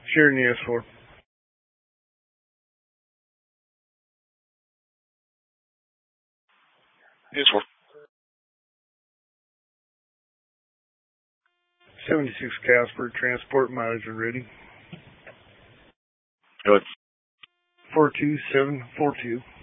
Sharing the S4. S4. 76 Casper, transport mileage and ready. Good. 42742.